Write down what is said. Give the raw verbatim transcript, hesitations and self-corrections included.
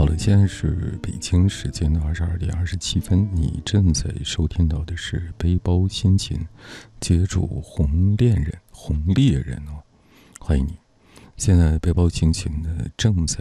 好了，现在是北京时间的二十二点二十七分，你正在收听到的是背包心情，接触红恋人、红猎人哦，欢迎你。现在背包心情呢正在